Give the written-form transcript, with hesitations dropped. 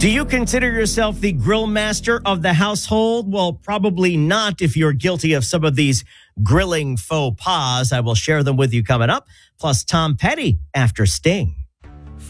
Do you consider yourself the grill master of the household? Well, probably not if you're guilty of some of these grilling faux pas. I will share them with you coming up. Plus, Tom Petty after Sting.